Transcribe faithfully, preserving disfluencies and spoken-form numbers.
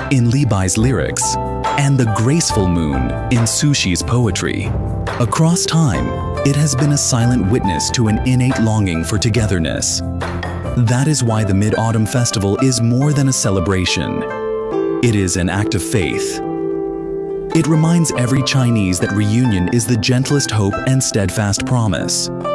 in Li Bai's lyrics, and the graceful moon in Su Shi's poetry. Across time, it has been a silent witness to an innate longing for togetherness. That is why the Mid-Autumn Festival is more than a celebration. It is an act of faith. It reminds every Chinese that reunion is the gentlest hope and steadfast promise.